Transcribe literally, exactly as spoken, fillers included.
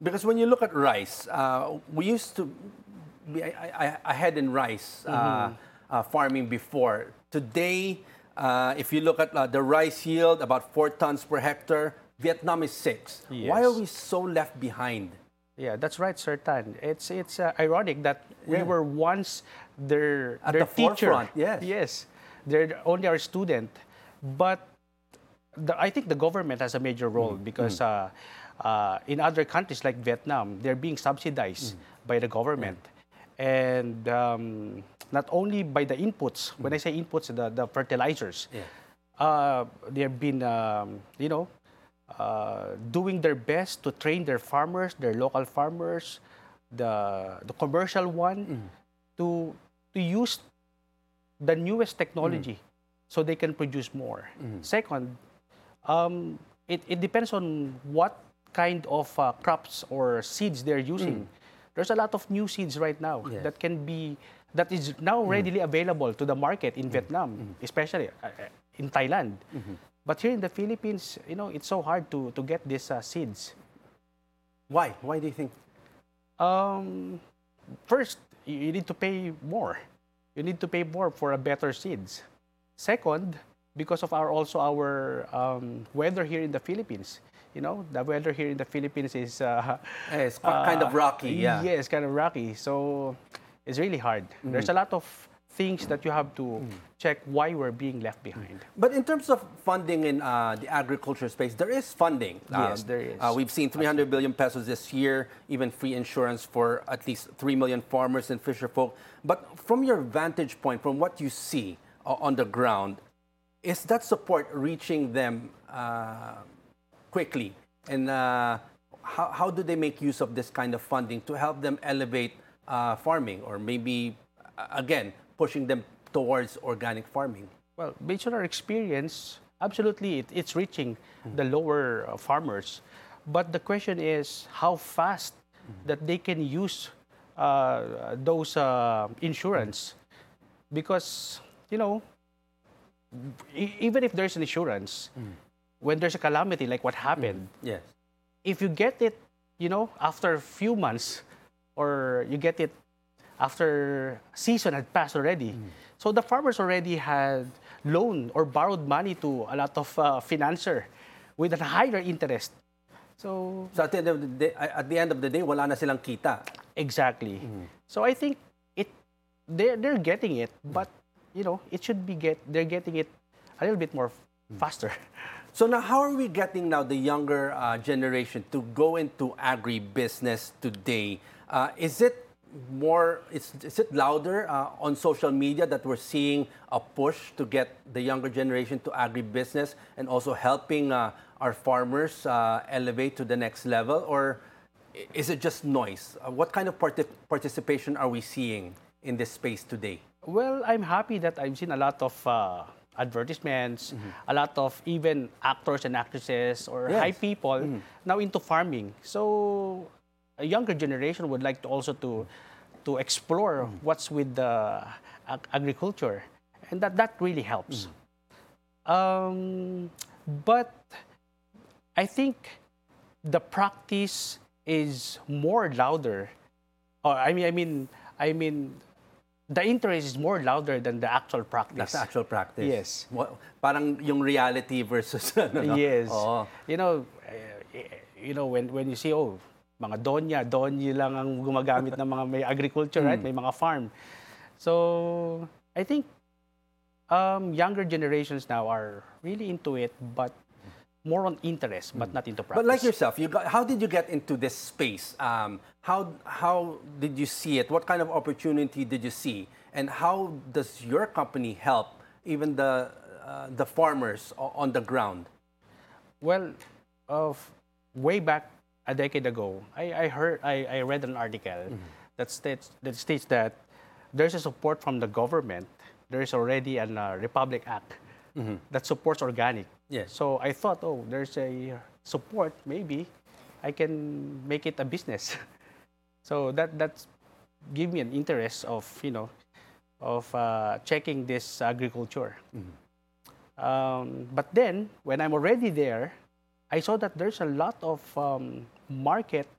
Because when you look at rice, uh, we used to be I, I, ahead in rice uh, uh, farming before. Today, uh, if you look at uh, the rice yield, about four tons per hectare, Vietnam is six. Why are Yes. we so left behind? Yeah, that's right, Sir Tan. It's it's uh, ironic that we Yeah. were once their At their the teacher. forefront, yes. Yes, they're only our student, but the, I think the government has a major role because uh, uh, in other countries like Vietnam, they're being subsidized by the government, and um, not only by the inputs. When I say inputs, the the fertilizers, Yeah. uh, they've been um, you know uh, doing their best to train their farmers, their local farmers, the the commercial one, to to use the newest technology so they can produce more. Second, um, it, it depends on what kind of uh, crops or seeds they're using. There's a lot of new seeds right now Yes. that can be that is now readily available to the market in Vietnam, especially uh, uh, in Thailand. But here in the Philippines, you know, it's so hard to to get these uh, seeds. Why? Why do you think? Um, first, you you need to pay more. You need to pay more for a better seeds. Second, because of our also our um, weather here in the Philippines. You know, the weather here in the Philippines is uh, Eh, it's quite- kind of rocky, yeah. Yes, kind of rocky. So it's really hard. There's a lot of things that you have to check why we're being left behind. But in terms of funding in uh, the agriculture space, there is funding. Yes, there is. Uh, we've seen three hundred billion pesos this year, even free insurance for at least three million farmers and fisherfolk. But from your vantage point, from what you see uh, on the ground, is that support reaching them uh, quickly? And uh, how, how do they make use of this kind of funding to help them elevate uh, farming, or maybe, uh, again, pushing them towards organic farming? Well, based on our experience, absolutely, it, it's reaching the lower uh, farmers. But the question is how fast that they can use uh, those uh, insurance. Because, you know, e- even if there's an insurance, when there's a calamity like what happened, Yes. if you get it, you know, after a few months, or you get it after season had passed already, so the farmers already had loaned or borrowed money to a lot of uh, financer with a higher interest. So So at the end of the day, at the end of the day, wala na silang kita. exactly. So I think it they're they're getting it, but you know it should be get they're getting it a little bit more faster. So now, how are we getting now the younger uh, generation to go into agribusiness today? Uh, is it more? Is, is it louder uh, on social media that we're seeing a push to get the younger generation to agribusiness and also helping uh, our farmers uh, elevate to the next level, or i- is it just noise? Uh, what kind of parti- participation are we seeing in this space today? Well, I'm happy that I've seen a lot of uh, advertisements, a lot of even actors and actresses or Yes. high people now into farming. So a younger generation would like to also to to explore what's with the ag- agriculture, and that that really helps. Um, but I think the practice is more louder. Or I mean, I mean, I mean, the interest is more louder than the actual practice. That's the actual practice. Yes. Wa- Parang yung reality versus ano, no? Yes. Oo. You know, eh, you know when when you see oh, mga donya, donya lang ang gumagamit ng mga may agriculture, right? May mga farm. So, I think um, younger generations now are really into it, but more on interest, but not into practice. But like yourself, you got, how did you get into this space? Um, how how did you see it? What kind of opportunity did you see? And how does your company help even the uh, the farmers o- on the ground? Well, of way back a decade ago, I, I heard I, I read an article that states that states that there's a support from the government. There is already an uh, Republic Act that supports organic. Yes. So I thought, oh, there's a support. Maybe I can make it a business. So that that's give me an interest of you know of uh, checking this agriculture. Um, but then, when I'm already there, I saw that there's a lot of um, market